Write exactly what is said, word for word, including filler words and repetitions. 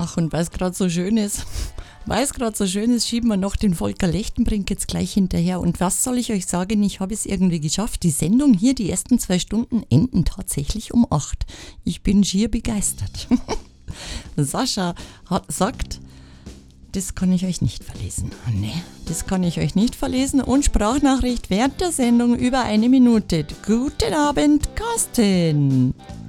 Ach, und weil es gerade so schön ist, weil es gerade so schön ist, schieben wir noch den Volker Lechtenbrink jetzt gleich hinterher. Und was soll ich euch sagen, ich habe es irgendwie geschafft. Die Sendung hier, die ersten zwei Stunden, enden tatsächlich um acht. Ich bin schier begeistert. Sascha hat, sagt, das kann ich euch nicht verlesen. Nee, das kann ich euch nicht verlesen. Und Sprachnachricht während der Sendung über eine Minute. Guten Abend, Carsten.